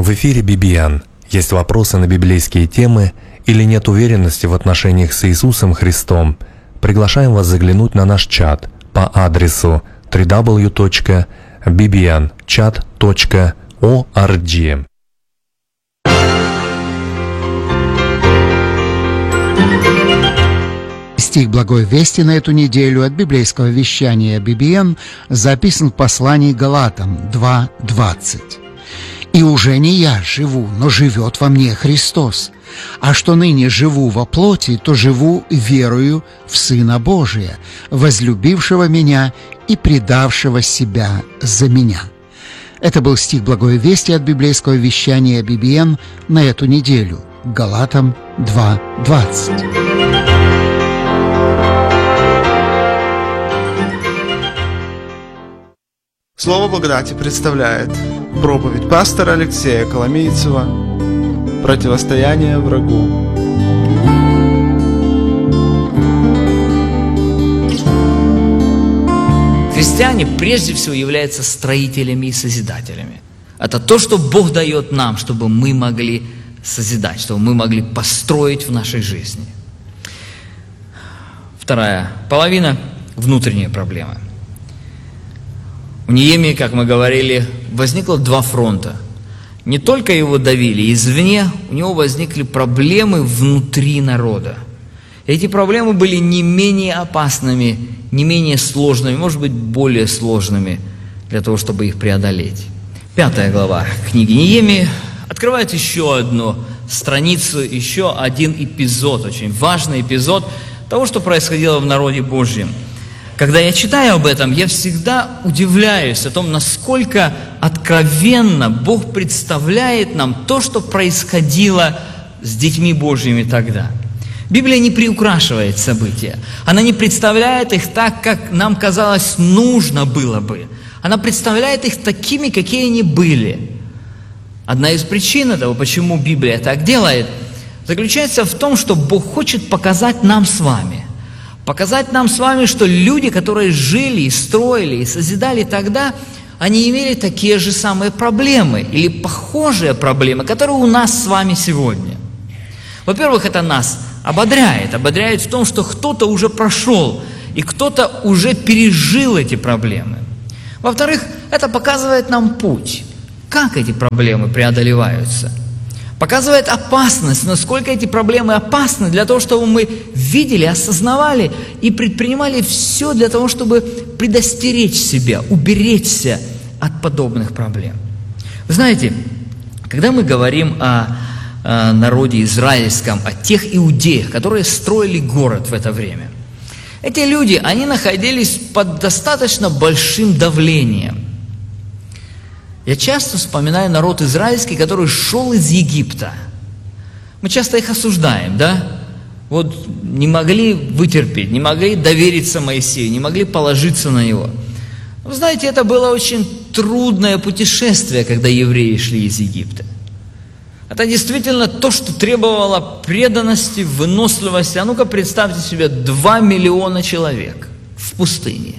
В эфире BBN. Есть вопросы на библейские темы или нет уверенности в отношениях с Иисусом Христом? Приглашаем вас заглянуть на наш чат по адресу www.bbnchat.org. Стих Благой Вести на эту неделю от библейского вещания BBN записан в послании Галатам 2:20. «И уже не я живу, но живет во мне Христос. А что ныне живу во плоти, то живу верою в Сына Божия, возлюбившего меня и предавшего себя за меня». Это был стих Благой Вести от библейского вещания BBN на эту неделю. Галатам 2:20. Слово благодати представляет проповедь пастора Алексея Коломейцева «Противостояние врагу». Христиане прежде всего являются строителями и созидателями. Это то, что Бог дает нам, чтобы мы могли созидать, чтобы мы могли построить в нашей жизни. Вторая половина – внутренние проблемы. У Неемии, как мы говорили, возникло два фронта. Не только его давили извне, у него возникли проблемы внутри народа. Эти проблемы были не менее опасными, не менее сложными, может быть, более сложными для того, чтобы их преодолеть. 5 глава книги Неемии открывает еще одну страницу, еще один эпизод, очень важный эпизод того, что происходило в народе Божьем. Когда я читаю об этом, я всегда удивляюсь о том, насколько откровенно Бог представляет нам то, что происходило с детьми Божьими тогда. Библия не приукрашивает события. Она не представляет их так, как нам казалось нужно было бы. Она представляет их такими, какие они были. Одна из причин этого, почему Библия так делает, заключается в том, что Бог хочет показать нам с вами, что люди, которые жили и строили и созидали тогда, они имели такие же самые проблемы или похожие проблемы, которые у нас с вами сегодня. Во-первых, это нас ободряет в том, что кто-то уже прошел и кто-то уже пережил эти проблемы. Во-вторых, это показывает нам путь, как эти проблемы преодолеваются. Показывает опасность, насколько эти проблемы опасны, для того, чтобы мы видели, осознавали и предпринимали все для того, чтобы предостеречь себя, уберечься от подобных проблем. Вы знаете, когда мы говорим о народе израильском, о тех иудеях, которые строили город в это время, эти люди, они находились под достаточно большим давлением. Я часто вспоминаю народ израильский, который шел из Египта. Мы часто их осуждаем, да? Вот не могли вытерпеть, не могли довериться Моисею, не могли положиться на него. Вы знаете, это было очень трудное путешествие, когда евреи шли из Египта. Это действительно то, что требовало преданности, выносливости. А ну-ка представьте себе 2 миллиона человек в пустыне.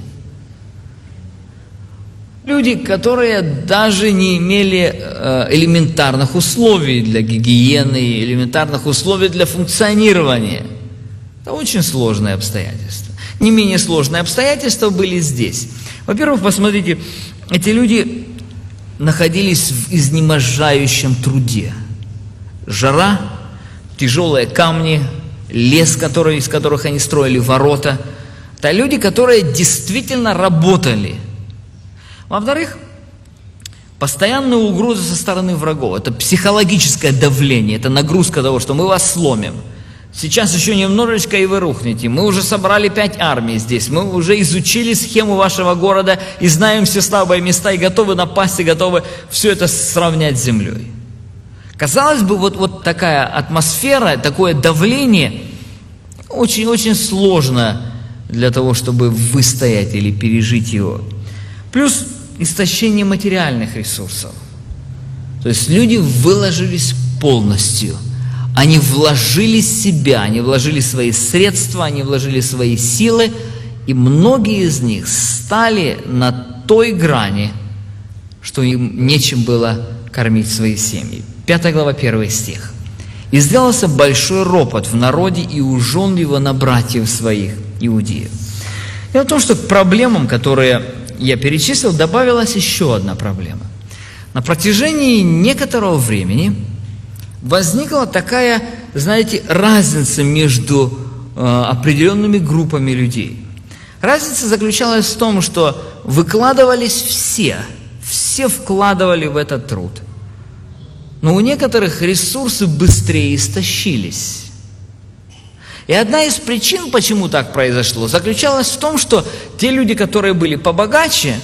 Люди, которые даже не имели элементарных условий для гигиены, элементарных условий для функционирования. Это очень сложные обстоятельства. Не менее сложные обстоятельства были здесь. Во-первых, посмотрите, эти люди находились в изнеможающем труде. Жара, тяжелые камни, лес, из которых они строили ворота. Это люди, которые действительно работали. Во-вторых, постоянная угроза со стороны врагов. Это психологическое давление, это нагрузка того, что мы вас сломим. Сейчас еще немножечко, и вы рухнете. Мы уже собрали 5 армий здесь. Мы уже изучили схему вашего города и знаем все слабые места, и готовы напасть, и готовы все это сравнять с землей. Казалось бы, вот такая атмосфера, такое давление очень-очень сложно для того, чтобы выстоять или пережить его. Плюс истощение материальных ресурсов. То есть люди выложились полностью. Они вложили себя, они вложили свои средства, они вложили свои силы, и многие из них стали на той грани, что им нечем было кормить свои семьи. 5 глава, 1 стих. «И сделался большой ропот в народе, и ужен его на братьев своих, иудеев». Дело в том, что к проблемам, которые я перечислил, добавилась еще одна проблема. На протяжении некоторого времени возникла такая, знаете, разница между определенными группами людей. Разница заключалась в том, что выкладывались все вкладывали в этот труд. Но у некоторых ресурсы быстрее истощились. И одна из причин, почему так произошло, заключалась в том, что те люди, которые были побогаче,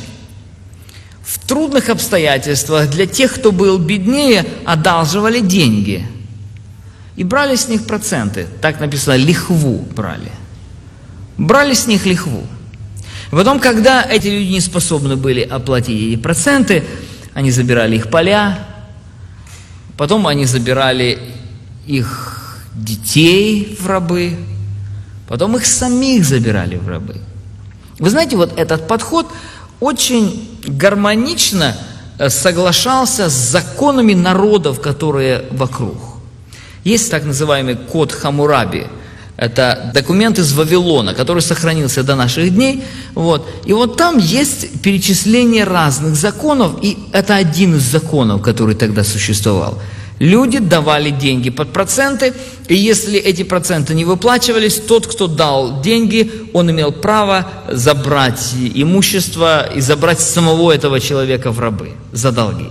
в трудных обстоятельствах для тех, кто был беднее, одалживали деньги и брали с них проценты. Так написано, лихву брали. Брали с них лихву. И потом, когда эти люди не способны были оплатить эти проценты, они забирали их поля, потом они забирали их детей в рабы, потом их самих забирали в рабы. Вы знаете, вот этот подход очень гармонично соглашался с законами народов, которые вокруг. Есть так называемый код Хаммураби. Это документ из Вавилона, который сохранился до наших дней. И вот там есть перечисление разных законов, и это один из законов, который тогда существовал. Люди давали деньги под проценты, и если эти проценты не выплачивались, тот, кто дал деньги, он имел право забрать имущество и забрать самого этого человека в рабы за долги.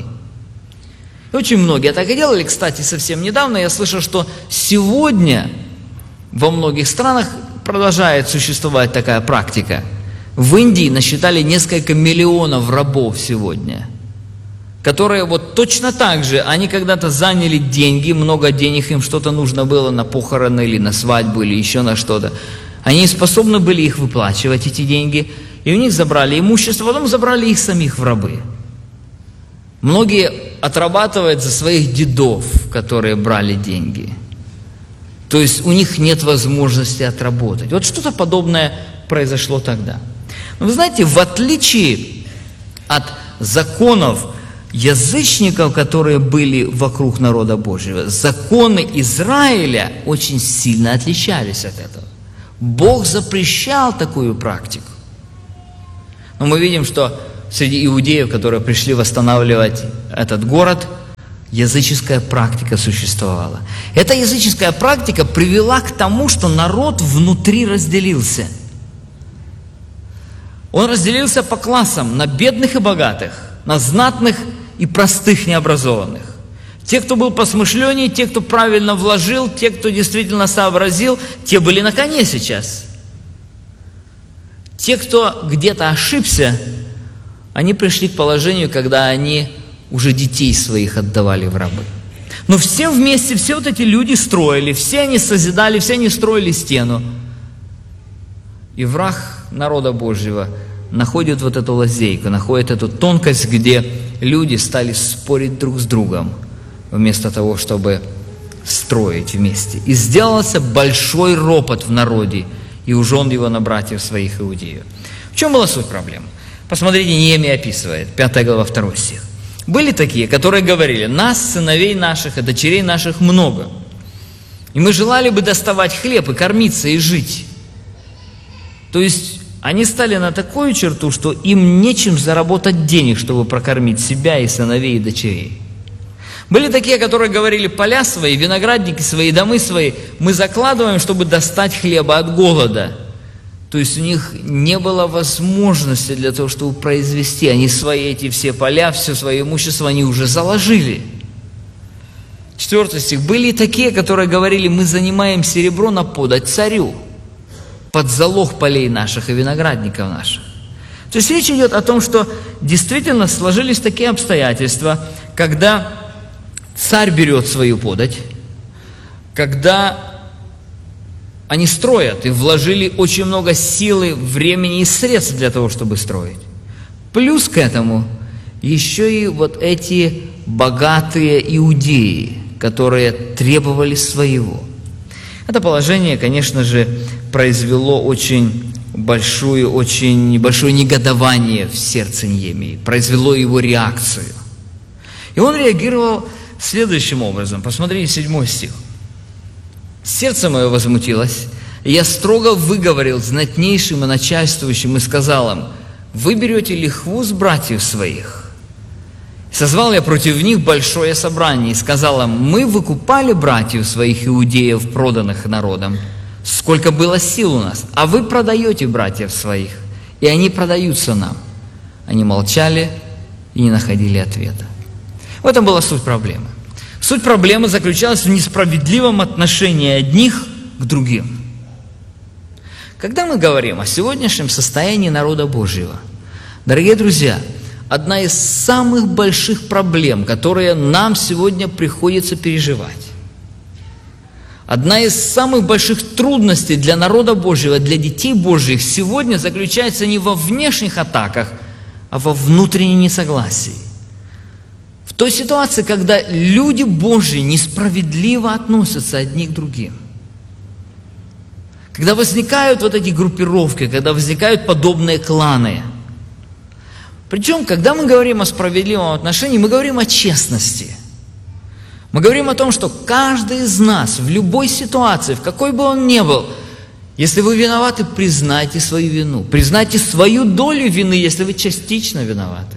И очень многие так и делали. Кстати, совсем недавно я слышал, что сегодня во многих странах продолжает существовать такая практика. В Индии насчитали несколько миллионов рабов сегодня, которые вот точно так же, они когда-то заняли деньги, много денег, им что-то нужно было на похороны или на свадьбу или еще на что-то. Они не способны были их выплачивать, эти деньги, и у них забрали имущество, потом забрали их самих в рабы. Многие отрабатывают за своих дедов, которые брали деньги. То есть у них нет возможности отработать. Вот что-то подобное произошло тогда. Но вы знаете, в отличие от законов язычников, которые были вокруг народа Божьего, законы Израиля очень сильно отличались от этого. Бог запрещал такую практику. Но мы видим, что среди иудеев, которые пришли восстанавливать этот город, языческая практика существовала. Эта языческая практика привела к тому, что народ внутри разделился. Он разделился по классам, на бедных и богатых, на знатных и простых необразованных. Те, кто был посмышленнее, те, кто правильно вложил, те, кто действительно сообразил, те были на коне сейчас. Те, кто где-то ошибся, они пришли к положению, когда они уже детей своих отдавали в рабы. Но все вместе, все вот эти люди строили, все они созидали, все они строили стену. И враг народа Божьего находит вот эту лазейку, находит эту тонкость, где люди стали спорить друг с другом, вместо того, чтобы строить вместе. И сделался большой ропот в народе, и ужен его на братьев своих иудеев. В чем была суть проблемы? Посмотрите, Неемия описывает, 5 глава, 2 стих. Были такие, которые говорили: нас, сыновей наших и дочерей наших много, и мы желали бы доставать хлеб и кормиться и жить. То есть они стали на такую черту, что им нечем заработать денег, чтобы прокормить себя и сыновей и дочерей. Были такие, которые говорили: поля свои, виноградники свои, домы свои мы закладываем, чтобы достать хлеба от голода. То есть у них не было возможности для того, чтобы произвести. Они свои эти все поля, все свое имущество они уже заложили. 4 стих. Были и такие, которые говорили: мы занимаем серебро на подать царю под залог полей наших и виноградников наших. То есть речь идет о том, что действительно сложились такие обстоятельства, когда царь берет свою подать, когда они строят и вложили очень много силы, времени и средств для того, чтобы строить. Плюс к этому еще и вот эти богатые иудеи, которые требовали своего. Это положение, конечно же, произвело очень очень большое негодование в сердце Неемии, произвело его реакцию. И он реагировал следующим образом. Посмотрите 7 стих. «Сердце мое возмутилось, и я строго выговорил знатнейшим и начальствующим и сказал им: вы берете лихву с братьев своих. Созвал я против них большое собрание и сказал им: мы выкупали братьев своих иудеев, проданных народом, сколько было сил у нас, а вы продаете братьев своих, и они продаются нам». Они молчали и не находили ответа. В этом была суть проблемы. Суть проблемы заключалась в несправедливом отношении одних к другим. Когда мы говорим о сегодняшнем состоянии народа Божьего, дорогие друзья, одна из самых больших проблем, которые нам сегодня приходится переживать, одна из самых больших трудностей для народа Божьего, для детей Божьих сегодня заключается не во внешних атаках, а во внутреннем несогласии. В той ситуации, когда люди Божьи несправедливо относятся одни к другим. Когда возникают вот эти группировки, когда возникают подобные кланы. Причем, когда мы говорим о справедливом отношении, мы говорим о честности. Мы говорим о том, что каждый из нас в любой ситуации, в какой бы он ни был, если вы виноваты, признайте свою вину. Признайте свою долю вины, если вы частично виноваты.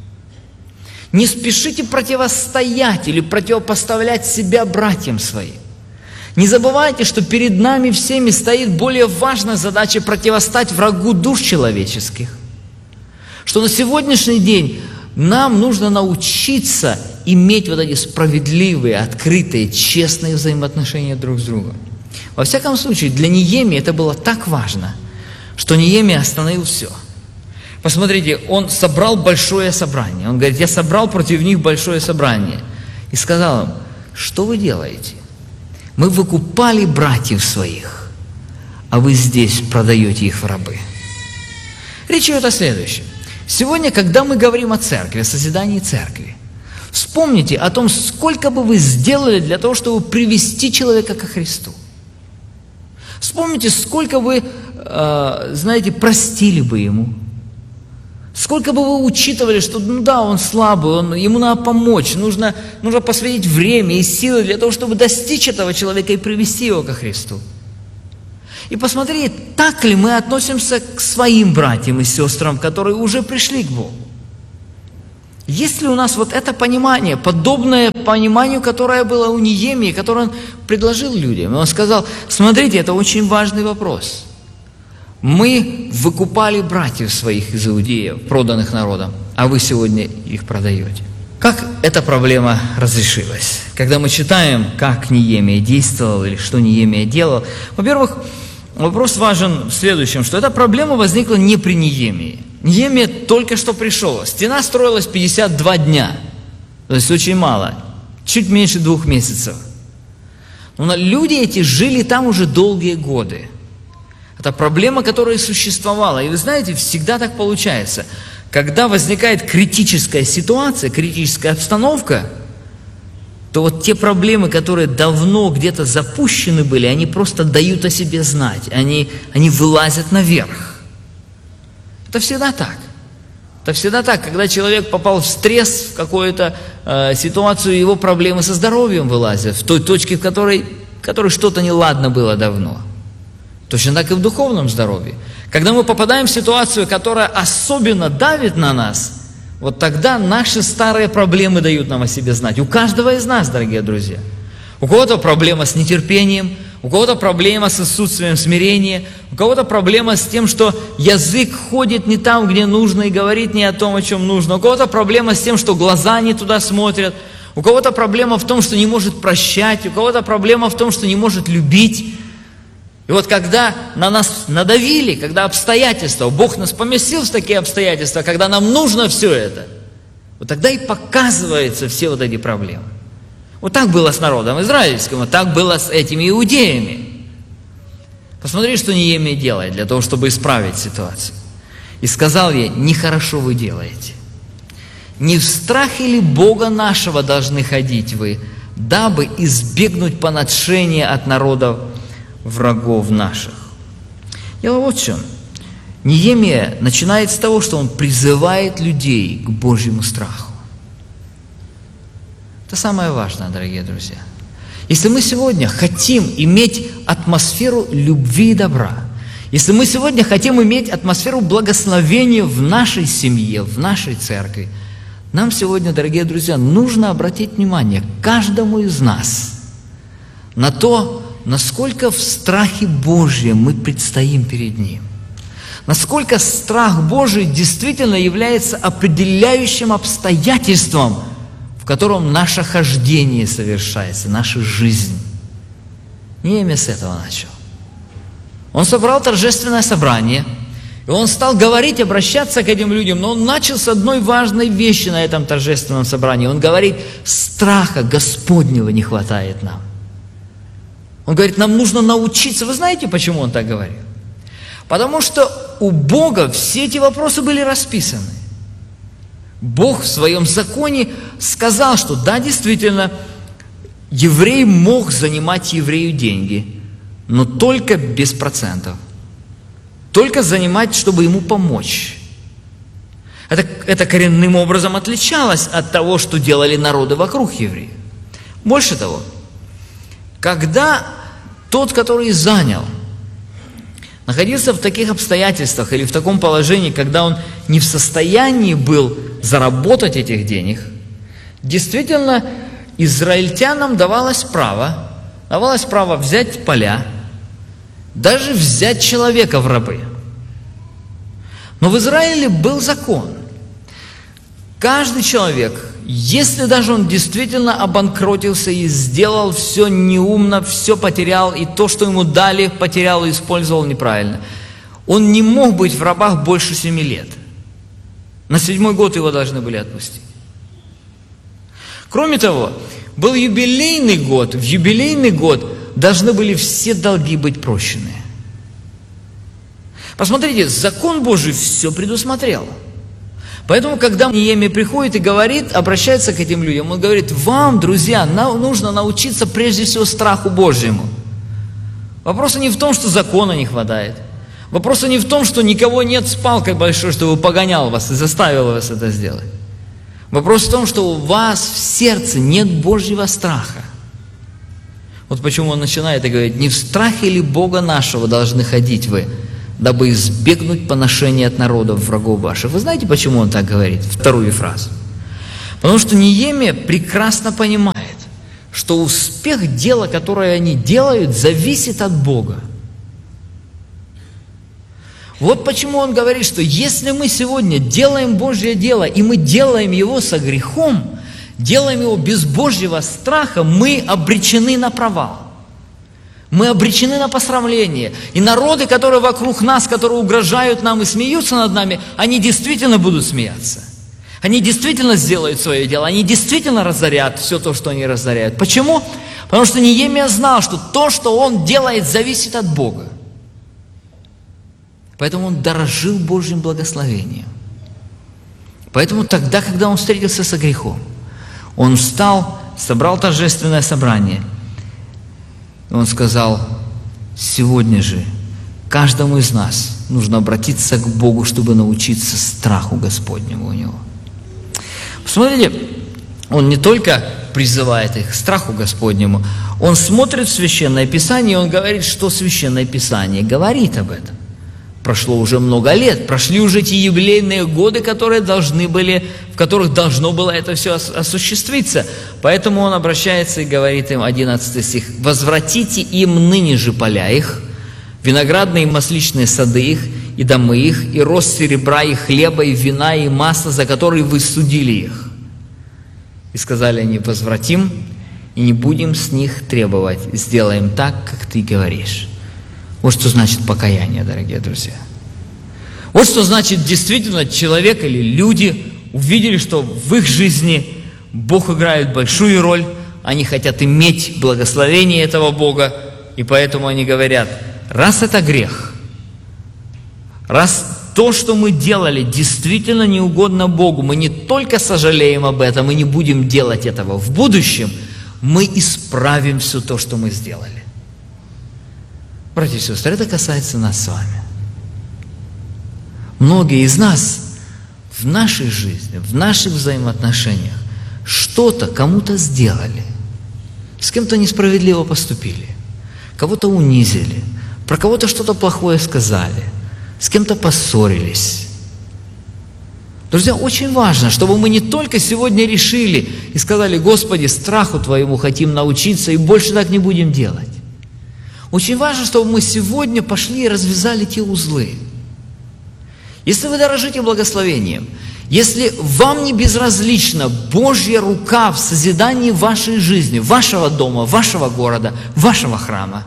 Не спешите противостоять или противопоставлять себя братьям своим. Не забывайте, что перед нами всеми стоит более важная задача противостать врагу душ человеческих. Что на сегодняшний день нам нужно научиться иметь вот эти справедливые, открытые, честные взаимоотношения друг с другом. Во всяком случае, для Неемии это было так важно, что Неемия остановил все. Посмотрите, он собрал большое собрание. Он говорит: я собрал против них большое собрание. И сказал им: что вы делаете? Мы выкупали братьев своих, а вы здесь продаете их в рабы. Речь идет о следующем. Сегодня, когда мы говорим о церкви, о созидании церкви, вспомните о том, сколько бы вы сделали для того, чтобы привести человека ко Христу. Вспомните, сколько вы, простили бы ему. Сколько бы вы учитывали, что, он слабый, ему надо помочь, нужно посвятить время и силы для того, чтобы достичь этого человека и привести его ко Христу. И посмотрите, так ли мы относимся к своим братьям и сестрам, которые уже пришли к Богу. Есть ли у нас вот это понимание, подобное пониманию, которое было у Неемии, которое он предложил людям? Он сказал: смотрите, это очень важный вопрос. Мы выкупали братьев своих из иудеев, проданных народом, а вы сегодня их продаете. Как эта проблема разрешилась? Когда мы читаем, как Неемия действовал или что Неемия делал, во-первых, вопрос важен в следующем, что эта проблема возникла не при Неемии. Неемия только что пришел. Стена строилась 52 дня, то есть очень мало, чуть меньше 2 месяцев. Но люди эти жили там уже долгие годы. Это проблема, которая существовала. И вы знаете, всегда так получается. Когда возникает критическая ситуация, критическая обстановка, то вот те проблемы, которые давно где-то запущены были, они просто дают о себе знать. Они вылазят наверх. Это всегда так. Это всегда так. Когда человек попал в стресс, в какую-то ситуацию, его проблемы со здоровьем вылазят, в той точке, в которой что-то неладно было давно. Точно так и в духовном здоровье. Когда мы попадаем в ситуацию, которая особенно давит на нас, вот тогда наши старые проблемы дают нам о себе знать. У каждого из нас, дорогие друзья. У кого-то проблема с нетерпением, у кого-то проблема с отсутствием смирения, у кого-то проблема с тем, что язык ходит не там, где нужно, и говорит не о том, о чем нужно. У кого-то проблема с тем, что глаза не туда смотрят. У кого-то проблема в том, что не может прощать. У кого-то проблема в том, что не может любить. И вот когда на нас надавили, когда обстоятельства, Бог нас поместил в такие обстоятельства, когда нам нужно все это, вот тогда и показываются все вот эти проблемы. Вот так было с народом израильским, вот так было с этими иудеями. Посмотри, что Неемия делает для того, чтобы исправить ситуацию. И сказал ей: нехорошо вы делаете. Не в страхе ли Бога нашего должны ходить вы, дабы избегнуть поношения от народов врагов наших? Дело вот в чем. Неемия начинает с того, что он призывает людей к Божьему страху. Это самое важное, дорогие друзья. Если мы сегодня хотим иметь атмосферу любви и добра, если мы сегодня хотим иметь атмосферу благословения в нашей семье, в нашей церкви, нам сегодня, дорогие друзья, нужно обратить внимание каждому из нас на то, насколько в страхе Божьем мы предстоим перед Ним. Насколько страх Божий действительно является определяющим обстоятельством, в котором наше хождение совершается, наша жизнь. Неемия с этого начал. Он собрал торжественное собрание, и он стал говорить, обращаться к этим людям, но он начал с одной важной вещи на этом торжественном собрании. Он говорит, страха Господнего не хватает нам. Он говорит, нам нужно научиться. Вы знаете, почему он так говорит? Потому что у Бога все эти вопросы были расписаны. Бог в своем законе сказал, что да, действительно, еврей мог занимать еврею деньги, но только без процентов. Только занимать, чтобы ему помочь. Это коренным образом отличалось от того, что делали народы вокруг евреев. Больше того, когда тот, который занял, находился в таких обстоятельствах или в таком положении, когда он не в состоянии был заработать этих денег, действительно, израильтянам давалось право взять поля, даже взять человека в рабы. Но в Израиле был закон. Каждый человек, если даже он действительно обанкротился и сделал все неумно, все потерял, и то, что ему дали, потерял и использовал неправильно, он не мог быть в рабах больше 7 лет. На 7-й год его должны были отпустить. Кроме того, был юбилейный год. В юбилейный год должны были все долги быть прощены. Посмотрите, закон Божий все предусмотрел. Поэтому, когда Неемия приходит и говорит, обращается к этим людям, он говорит, вам, друзья, нужно научиться прежде всего страху Божьему. Вопрос не в том, что закона не хватает. Вопрос не в том, что никого нет с палкой большой, чтобы погонял вас и заставил вас это сделать. Вопрос в том, что у вас в сердце нет Божьего страха. Вот почему он начинает и говорит, не в страхе ли Бога нашего должны ходить вы, дабы избегнуть поношения от народов врагов ваших. Вы знаете, почему он так говорит? Вторую фразу. Потому что Неемия прекрасно понимает, что успех дела, которое они делают, зависит от Бога. Вот почему он говорит, что если мы сегодня делаем Божье дело, и мы делаем его со грехом, делаем его без Божьего страха, мы обречены на провал. Мы обречены на посрамление. И народы, которые вокруг нас, которые угрожают нам и смеются над нами, они действительно будут смеяться. Они действительно сделают свое дело. Они действительно разорят все то, что они разоряют. Почему? Потому что Неемия знал, что то, что он делает, зависит от Бога. Поэтому он дорожил Божьим благословением. Поэтому тогда, когда он встретился со грехом, он встал, собрал торжественное собрание. И он сказал, сегодня же каждому из нас нужно обратиться к Богу, чтобы научиться страху Господнему у Него. Посмотрите, он не только призывает их к страху Господнему, он смотрит в Священное Писание, и он говорит, что Священное Писание говорит об этом. Прошло уже много лет, прошли уже те юбилейные годы, в которых должно было это все осуществиться. Поэтому он обращается и говорит им, 11 стих, «Возвратите им ныне же поля их, виноградные и масличные сады их, и домы их, и рост серебра, и хлеба, и вина, и масла, за которые вы судили их». И сказали они, «Возвратим, и не будем с них требовать, сделаем так, как ты говоришь». Вот что значит покаяние, дорогие друзья. Вот что значит действительно человек или люди увидели, что в их жизни Бог играет большую роль, они хотят иметь благословение этого Бога, и поэтому они говорят, раз это грех, раз то, что мы делали, действительно не угодно Богу, мы не только сожалеем об этом и не будем делать этого в будущем, мы исправим все то, что мы сделали. Братья и сестры, это касается нас с вами. многие из нас в нашей жизни, в наших взаимоотношениях что-то кому-то сделали, с кем-то несправедливо поступили, кого-то унизили, про кого-то что-то плохое сказали, с кем-то поссорились. Друзья, очень важно, чтобы мы не только сегодня решили и сказали: Господи, страху Твоему хотим научиться и больше так не будем делать. Очень важно, чтобы мы сегодня пошли и развязали те узлы. Если вы дорожите благословением, если вам не безразлична Божья рука в созидании вашей жизни, вашего дома, вашего города, вашего храма,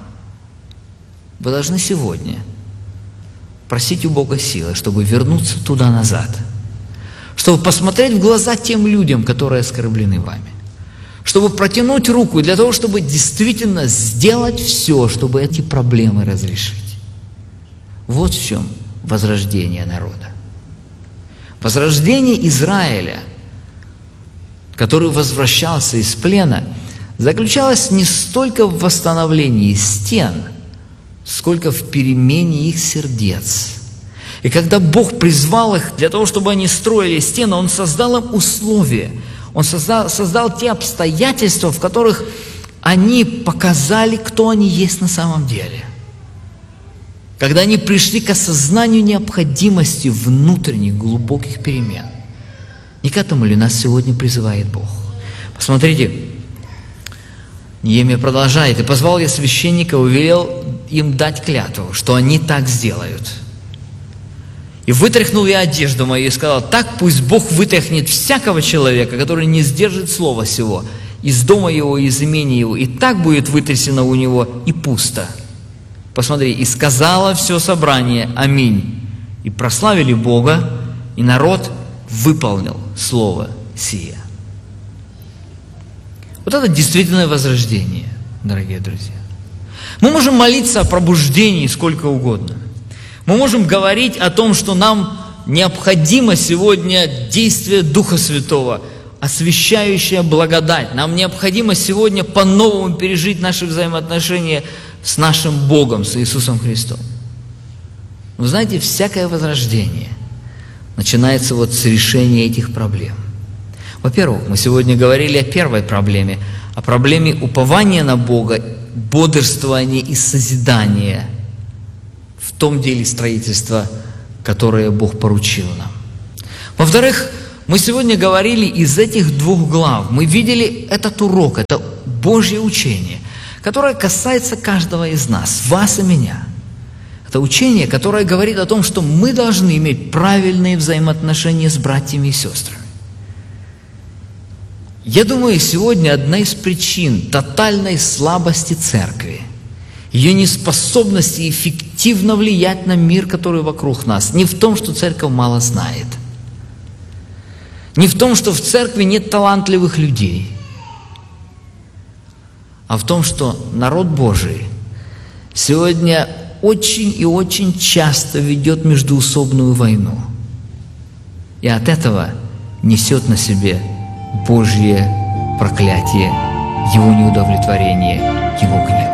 вы должны сегодня просить у Бога силы, чтобы вернуться туда назад, чтобы посмотреть в глаза тем людям, которые оскорблены вами, чтобы протянуть руку для того, чтобы действительно сделать все, чтобы эти проблемы разрешить. Вот в чем возрождение народа. Возрождение Израиля, который возвращался из плена, заключалось не столько в восстановлении стен, сколько в перемене их сердец. И когда Бог призвал их для того, чтобы они строили стены, Он создал им условия, Он создал те обстоятельства, в которых они показали, кто они есть на самом деле. Когда они пришли к осознанию необходимости внутренних глубоких перемен. Не к этому ли нас сегодня призывает Бог? Посмотрите, Неемия продолжает: «И позвал я священника, увелел им дать клятву, что они так сделают. И вытряхнул я одежду мою и сказал: так пусть Бог вытряхнет всякого человека, который не сдержит слова сего, из дома его, из имения его, и так будет вытрясено у него и пусто». Посмотри, «и сказала все собрание: аминь. И прославили Бога, и народ выполнил слово сие». Вот это действительное возрождение, дорогие друзья. Мы можем молиться о пробуждении сколько угодно. Мы можем говорить о том, что нам необходимо сегодня действие Духа Святого, освящающая благодать. Нам необходимо сегодня по-новому пережить наши взаимоотношения с нашим Богом, с Иисусом Христом. Вы знаете, всякое возрождение начинается вот с решения этих проблем. Во-первых, мы сегодня говорили о первой проблеме, о проблеме упования на Бога, бодрствования и созидания в том деле строительства, которое Бог поручил нам. Во-вторых, мы сегодня говорили из этих двух глав, мы видели этот урок, это Божье учение, которое касается каждого из нас, вас и меня. Это учение, которое говорит о том, что мы должны иметь правильные взаимоотношения с братьями и сестрами. Я думаю, сегодня одна из причин тотальной слабости церкви, ее неспособности эффективно влиять на мир, который вокруг нас, не в том, что церковь мало знает, не в том, что в церкви нет талантливых людей, а в том, что народ Божий сегодня очень и очень часто ведет междоусобную войну. И от этого несет на себе Божье проклятие, Его неудовлетворение, Его гнев.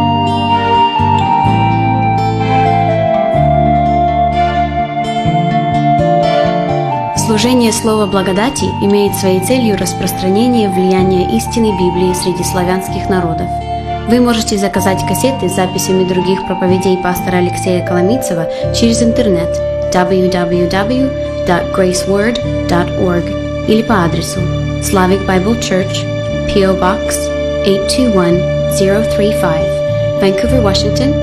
Служение Слова Благодати имеет своей целью распространение влияния истинной Библии среди славянских народов. Вы можете заказать кассеты с записями других проповедей пастора Алексея Коломийцева через интернет www.graceword.org или по адресу Slavic Bible Church, P.O. Box 821035, Vancouver, Washington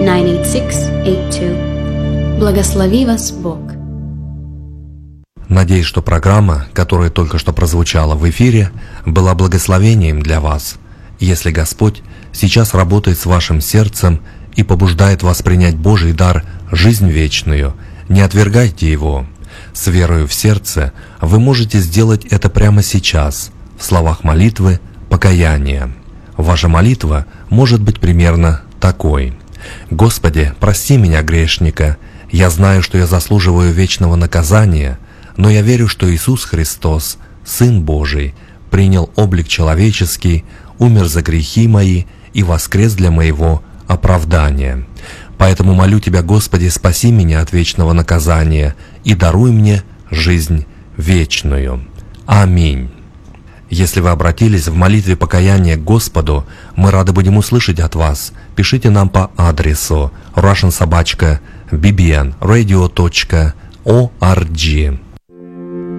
98682. Благослови вас Бог. Надеюсь, что программа, которая только что прозвучала в эфире, была благословением для вас. Если Господь сейчас работает с вашим сердцем и побуждает вас принять Божий дар, жизнь вечную, не отвергайте его. С верою в сердце вы можете сделать это прямо сейчас, в словах молитвы покаяния. Ваша молитва может быть примерно такой: «Господи, прости меня, грешника. Я знаю, что я заслуживаю вечного наказания, но я верю, что Иисус Христос, Сын Божий, принял облик человеческий, умер за грехи мои и воскрес для моего оправдания. Поэтому молю Тебя, Господи, спаси меня от вечного наказания и даруй мне жизнь вечную. Аминь. Если вы обратились в молитве покаяния к Господу, мы рады будем услышать от вас. Пишите нам по адресу russian@bbnradio.org.